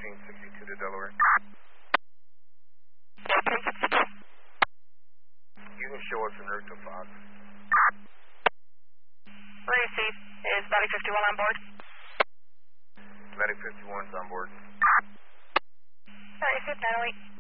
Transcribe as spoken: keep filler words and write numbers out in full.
fourteen sixty-two to Delaware. You can show us en route to Fox. Receive. Is Medic fifty-one on board? Medic fifty-one's on board. Receive, nine oh eight.